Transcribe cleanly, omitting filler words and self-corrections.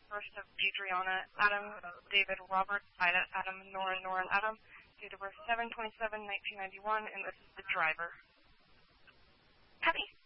first of Adriana, Adam, David, Robert, Ida, Adam, Nora, Nora, and Adam. Date of birth 7/27/1991, and this is the driver. Happy.